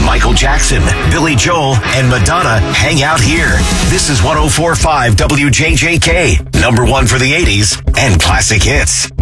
Michael Jackson, Billy Joel, and Madonna hang out here. This is 104.5 WJJK, number one for the 80s and classic hits.